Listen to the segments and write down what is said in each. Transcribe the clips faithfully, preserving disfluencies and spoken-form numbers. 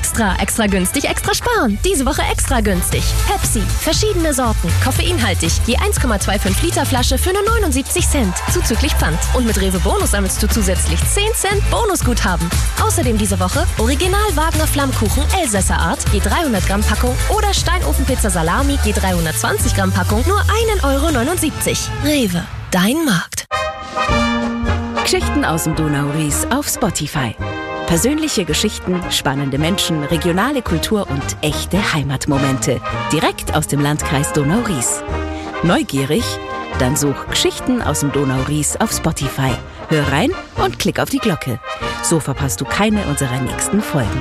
Extra, extra günstig, extra sparen. Diese Woche extra günstig. Pepsi, verschiedene Sorten, koffeinhaltig, je eins Komma fünfundzwanzig Liter Flasche für nur neunundsiebzig Cent, zuzüglich Pfand. Und mit Rewe Bonus sammelst du zusätzlich zehn Cent Bonusguthaben. Außerdem diese Woche Original Wagner Flammkuchen Elsässer Art, je dreihundert Gramm Packung oder Steinofenpizza Salami, je dreihundertzwanzig Gramm Packung, nur ein Euro neunundsiebzig. Rewe, dein Markt. Geschichten aus dem Donau-Ries auf Spotify. Persönliche Geschichten, spannende Menschen, regionale Kultur und echte Heimatmomente. Direkt aus dem Landkreis Donau-Ries. Neugierig? Dann such Geschichten aus dem Donau-Ries auf Spotify. Hör rein und klick auf die Glocke. So verpasst du keine unserer nächsten Folgen.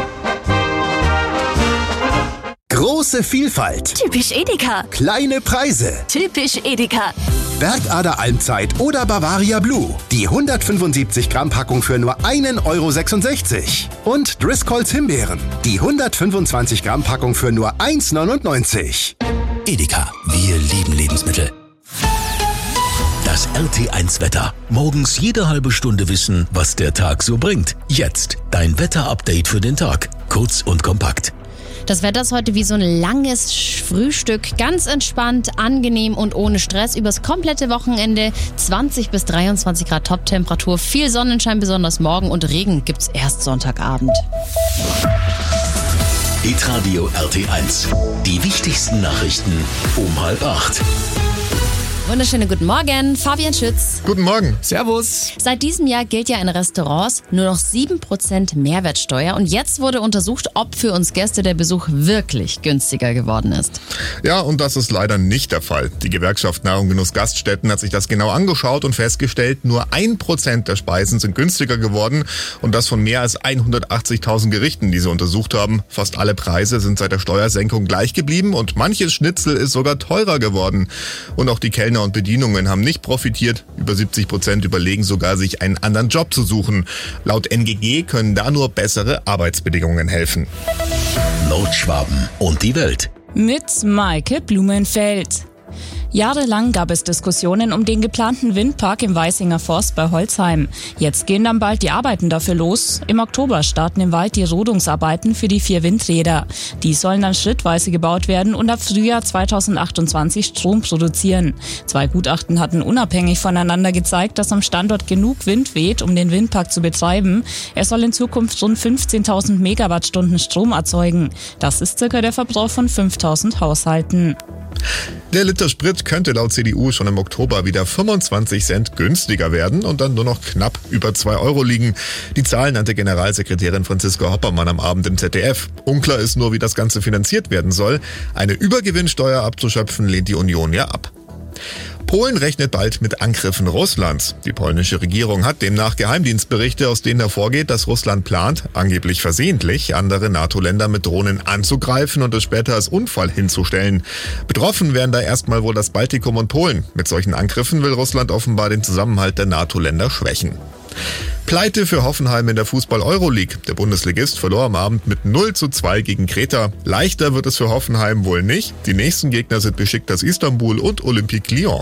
Große Vielfalt. Typisch Edeka. Kleine Preise. Typisch Edeka. Bergader Almzeit oder Bavaria Blue. Die hundertfünfundsiebzig Gramm Packung für nur ein Euro sechsundsechzig. Und Driscolls Himbeeren. Die hundertfünfundzwanzig Gramm Packung für nur eins neunundneunzig. Edeka, wir lieben Lebensmittel. Das R T eins Wetter. Morgens jede halbe Stunde wissen, was der Tag so bringt. Jetzt dein Wetter-Update für den Tag. Kurz und kompakt. Das Wetter ist heute wie so ein langes Frühstück. Ganz entspannt, angenehm und ohne Stress. Übers komplette Wochenende zwanzig bis dreiundzwanzig Grad Top-Temperatur. Viel Sonnenschein, besonders morgen. Und Regen gibt's erst Sonntagabend. Hitradio R T eins. Die wichtigsten Nachrichten um halb acht. Wunderschönen guten Morgen, Fabian Schütz. Guten Morgen. Servus. Seit diesem Jahr gilt ja in Restaurants nur noch sieben Prozent Mehrwertsteuer. Und jetzt wurde untersucht, ob für uns Gäste der Besuch wirklich günstiger geworden ist. Ja, und das ist leider nicht der Fall. Die Gewerkschaft Nahrung Genuss Gaststätten hat sich das genau angeschaut und festgestellt, nur ein Prozent der Speisen sind günstiger geworden. Und das von mehr als hundertachtzigtausend Gerichten, die sie untersucht haben. Fast alle Preise sind seit der Steuersenkung gleich geblieben und manches Schnitzel ist sogar teurer geworden. Und auch die Kellner und Bedienungen haben nicht profitiert. Über siebzig Prozent überlegen sogar, sich einen anderen Job zu suchen. Laut N G G können da nur bessere Arbeitsbedingungen helfen. Nordschwaben und die Welt. Mit Maike Blumenfeld. Jahrelang gab es Diskussionen um den geplanten Windpark im Weißinger Forst bei Holzheim. Jetzt gehen dann bald die Arbeiten dafür los. Im Oktober starten im Wald die Rodungsarbeiten für die vier Windräder. Die sollen dann schrittweise gebaut werden und ab Frühjahr zweitausendachtundzwanzig Strom produzieren. Zwei Gutachten hatten unabhängig voneinander gezeigt, dass am Standort genug Wind weht, um den Windpark zu betreiben. Er soll in Zukunft rund fünfzehntausend Megawattstunden Strom erzeugen. Das ist circa der Verbrauch von fünftausend Haushalten. Der Liter Sprit könnte laut C D U schon im Oktober wieder fünfundzwanzig Cent günstiger werden und dann nur noch knapp über zwei Euro liegen. Die Zahlen nannte Generalsekretärin Franziska Hoppermann am Abend im Z D F. Unklar ist nur, wie das Ganze finanziert werden soll. Eine Übergewinnsteuer abzuschöpfen, lehnt die Union ja ab. Polen rechnet bald mit Angriffen Russlands. Die polnische Regierung hat demnach Geheimdienstberichte, aus denen hervorgeht, dass Russland plant, angeblich versehentlich, andere NATO-Länder mit Drohnen anzugreifen und es später als Unfall hinzustellen. Betroffen wären da erstmal wohl das Baltikum und Polen. Mit solchen Angriffen will Russland offenbar den Zusammenhalt der NATO-Länder schwächen. Pleite für Hoffenheim in der Fußball-Euroleague. Der Bundesligist verlor am Abend mit null zu zwei gegen Kreta. Leichter wird es für Hoffenheim wohl nicht. Die nächsten Gegner sind Besiktas Istanbul und Olympique Lyon.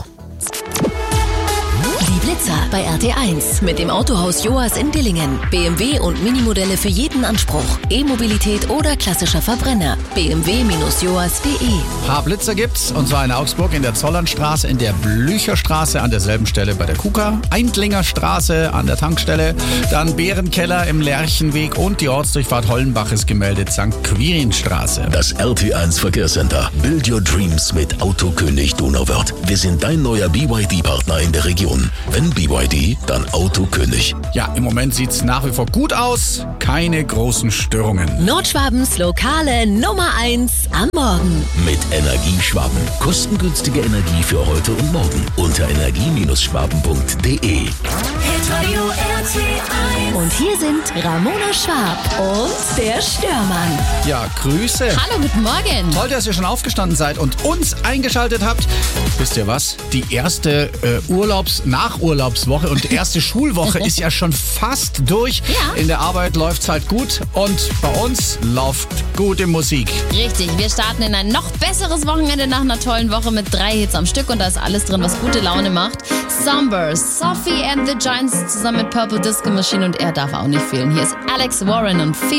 Die Blitzer bei R T eins mit dem Autohaus Joas in Dillingen. B M W und Minimodelle für jeden Anspruch. E-Mobilität oder klassischer Verbrenner. b m w Bindestrich joas Punkt de. Ein paar Blitzer gibt's, und zwar in Augsburg in der Zollernstraße, in der Blücherstraße an derselben Stelle bei der KUKA, Eindlinger Straße an der Tankstelle, dann Bärenkeller im Lerchenweg und die Ortsdurchfahrt Hollenbach ist gemeldet, Sankt Quirinstraße. Das R T eins Verkehrscenter. Build your dreams mit Autokönig Donauwörth. Wir sind dein neuer B Y D-Partner in der Region. Wenn B Y D, dann Autokönig. Ja, im Moment sieht's nach wie vor gut aus. Keine großen Störungen. Nordschwabens lokale Nummer eins am Morgen. Mit Energieschwaben. Kostengünstige Energie für heute und morgen. Unter energie Schwaben punkt de. Hitradio R T eins. Und hier sind Ramona Schwab und der Störmann. Ja, Grüße. Hallo, guten Morgen. Toll, dass ihr schon aufgestanden seid und uns eingeschaltet habt. Wisst ihr was? Die erste äh, Urlaubs-, Nachurlaubswoche und die erste Schulwoche ist ja schon fast durch. Ja. In der Arbeit läuft's halt gut und bei uns läuft gute Musik. Richtig, wir starten in ein noch besseres Wochenende nach einer tollen Woche mit drei Hits am Stück und da ist alles drin, was gute Laune macht. Sumbers, Sophie and the Giants zusammen mit Purple Disco Machine und er darf auch nicht fehlen. Hier ist Alex Warren und Phoebe